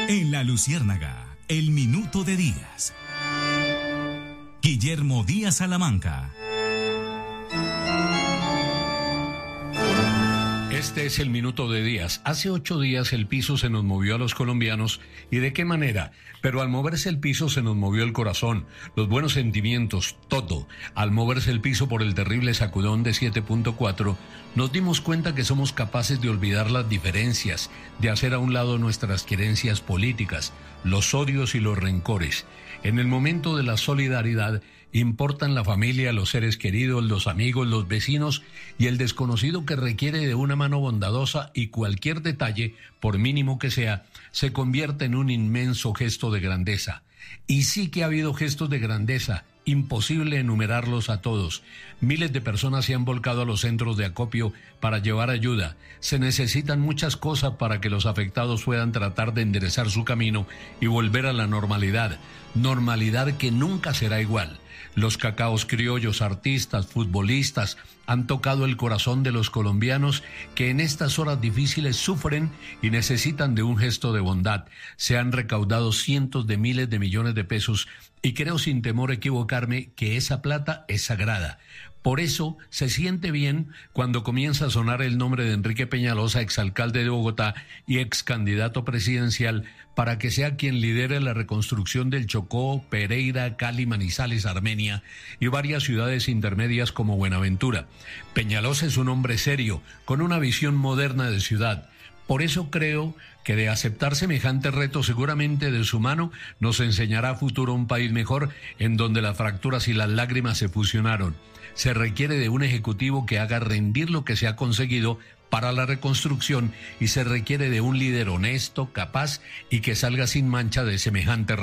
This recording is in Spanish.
En La Luciérnaga, el minuto de Díaz. Guillermo Díaz Salamanca. Este es el minuto de Díaz. Hace 8 días el piso se nos movió a los colombianos. ¿Y de qué manera? Pero al moverse el piso se nos movió el corazón, los buenos sentimientos, todo. Al moverse el piso por el terrible sacudón de 7.4, nos dimos cuenta que somos capaces de olvidar las diferencias, de hacer a un lado nuestras querencias políticas, los odios y los rencores. En el momento de la solidaridad, importan la familia, los seres queridos, los amigos, los vecinos y el desconocido que requiere de una mano bondadosa, y cualquier detalle, por mínimo que sea, se convierte en un inmenso gesto de grandeza. Y sí que ha habido gestos de grandeza, imposible enumerarlos a todos. Miles de personas se han volcado a los centros de acopio para llevar ayuda. Se necesitan muchas cosas para que los afectados puedan tratar de enderezar su camino y volver a la normalidad que nunca será igual. Los cacaos criollos, artistas, futbolistas han tocado el corazón de los colombianos que en estas horas difíciles sufren y necesitan de un gesto de bondad. Se han recaudado cientos de miles de millones de pesos y creo, sin temor a equivocarme, que esa plata es sagrada. Por eso se siente bien cuando comienza a sonar el nombre de Enrique Peñalosa, exalcalde de Bogotá y excandidato presidencial, para que sea quien lidere la reconstrucción del Chocó, Pereira, Cali, Manizales, Armenia y varias ciudades intermedias como Buenaventura. Peñalosa es un hombre serio, con una visión moderna de ciudad. Por eso creo que de aceptar semejante reto, seguramente de su mano nos enseñará a futuro un país mejor, en donde las fracturas y las lágrimas se fusionaron. Se requiere de un ejecutivo que haga rendir lo que se ha conseguido para la reconstrucción, y se requiere de un líder honesto, capaz y que salga sin mancha de semejante